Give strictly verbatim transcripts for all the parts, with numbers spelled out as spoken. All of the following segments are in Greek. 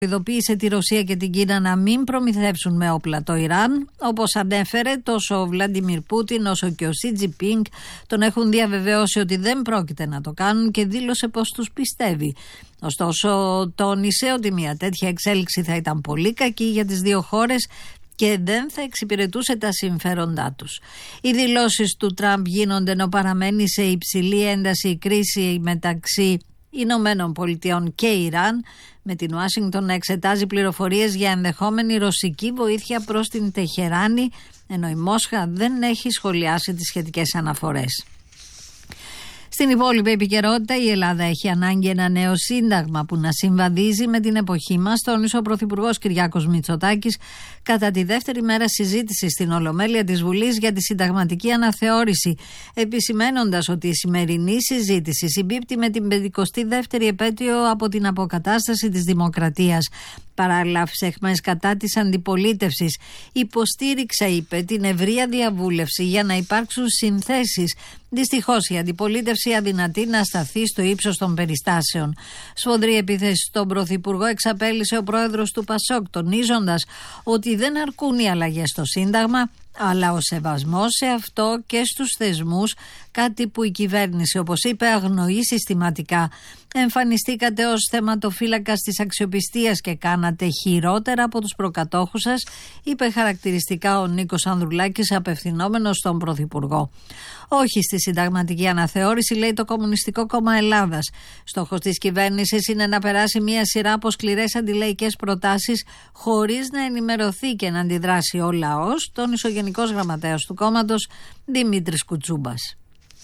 Ειδοποίησε τη Ρωσία και την Κίνα να μην προμηθεύσουν με όπλα το Ιράν. Όπως ανέφερε, τόσο ο Βλάντιμιρ Πούτιν όσο και ο Σι Τζινπίνγκ τον έχουν διαβεβαιώσει ότι δεν πρόκειται να το κάνουν και δήλωσε πως τους πιστεύει. Ωστόσο, τόνισε ότι μια τέτοια εξέλιξη θα ήταν πολύ κακή για τις δύο χώρες και δεν θα εξυπηρετούσε τα συμφέροντά τους. Οι δηλώσεις του Τραμπ γίνονται ενώ παραμένει σε υψηλή ένταση η κρίση μεταξύ Ηνωμένων Πολιτειών και Ιράν, με την Ουάσιγκτον να εξετάζει πληροφορίες για ενδεχόμενη ρωσική βοήθεια προς την Τεχεράνη, ενώ η Μόσχα δεν έχει σχολιάσει τις σχετικές αναφορές. Στην υπόλοιπη επικαιρότητα, η Ελλάδα έχει ανάγκη ένα νέο σύνταγμα που να συμβαδίζει με την εποχή μας, τόνισε ο Πρωθυπουργός Κυριάκος Μητσοτάκης κατά τη δεύτερη μέρα συζήτηση στην Ολομέλεια της Βουλής για τη συνταγματική αναθεώρηση, επισημένοντας ότι η σημερινή συζήτηση συμπίπτει με την πενηκοστή δεύτερη επέτειο από την αποκατάσταση της δημοκρατίας. Παράλληλα, ψεχμές κατά της αντιπολίτευσης υποστήριξα, είπε, την ευρεία διαβούλευση για να υπάρξουν συνθέσεις. Δυστυχώς η αντιπολίτευση αδυνατεί να σταθεί στο ύψος των περιστάσεων. Σφοδρή επίθεση στον Πρωθυπουργό εξαπέλυσε ο πρόεδρος του Πασόκ, τονίζοντας ότι δεν αρκούν οι αλλαγές στο Σύνταγμα, αλλά ο σεβασμός σε αυτό και στους θεσμούς, κάτι που η κυβέρνηση, όπως είπε, αγνοεί συστηματικά. Εμφανιστήκατε ως θεματοφύλακας της αξιοπιστίας και κάνατε χειρότερα από τους προκατόχους σας, είπε χαρακτηριστικά ο Νίκος Ανδρουλάκης, απευθυνόμενος στον Πρωθυπουργό. Όχι στη συνταγματική αναθεώρηση, λέει το Κομμουνιστικό Κόμμα Ελλάδας. Στόχος της κυβέρνησης είναι να περάσει μια σειρά από σκληρές αντιλαϊκές προτάσεις χωρίς να ενημερωθεί και να αντιδράσει ο λαός, τόνισε ο Γενικός Γραμματέας του κόμματος Δημήτρης Κουτσούμπας.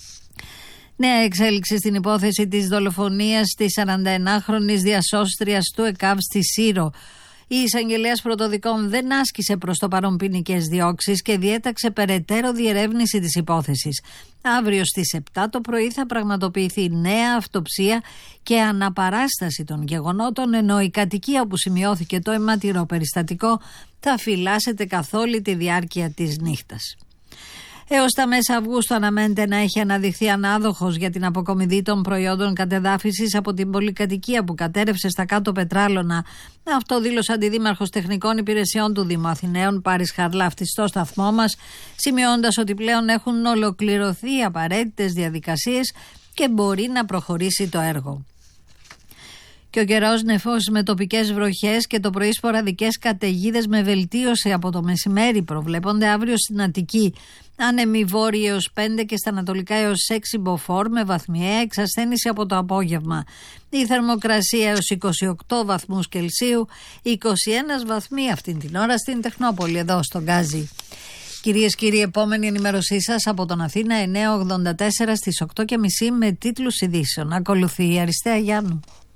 Νέα εξέλιξη στην υπόθεση της δολοφονίας της σαρανταενάχρονης διασώστριας του ΕΚΑΒ στη Σύρο. Η εισαγγελέας πρωτοδικών δεν άσκησε προς το παρόν ποινικές διώξεις και διέταξε περαιτέρω διερεύνηση της υπόθεσης. Αύριο στις επτά το πρωί θα πραγματοποιηθεί νέα αυτοψία και αναπαράσταση των γεγονότων, ενώ η κατοικία όπου σημειώθηκε το αιματηρό περιστατικό θα φυλάσσεται καθ' όλη τη διάρκεια της νύχτας. Έως τα μέσα Αυγούστου αναμένεται να έχει αναδειχθεί ανάδοχος για την αποκομιδή των προϊόντων κατεδάφισης από την πολυκατοικία που κατέρευσε στα Κάτω Πετράλωνα. Αυτό δήλωσε αντιδήμαρχος τεχνικών υπηρεσιών του Δήμου Αθηναίων, Πάρης Χαρλάφτης, στο σταθμό μας, σημειώντας ότι πλέον έχουν ολοκληρωθεί απαραίτητες διαδικασίες και μπορεί να προχωρήσει το έργο. Και ο καιρός νεφός με τοπικές βροχές και το πρωί σποραδικές καταιγίδες με βελτίωση από το μεσημέρι προβλέπονται αύριο στην Αττική. Άνεμοι βόρειοι έως πέντε και στα ανατολικά έως έξι μποφόρ με βαθμιαία εξασθένηση από το απόγευμα. Η θερμοκρασία έως είκοσι οκτώ βαθμούς Κελσίου, είκοσι ένα βαθμοί αυτήν την ώρα στην Τεχνόπολη, εδώ στον Γκάζι. Κυρίες και κύριοι, επόμενη ενημέρωσή σας από τον Αθήνα εννιακόσια ογδόντα τέσσερα στις οκτώ και μισή με τίτλους ειδήσεων. Ακολουθεί η Αριστεία Γιάννου.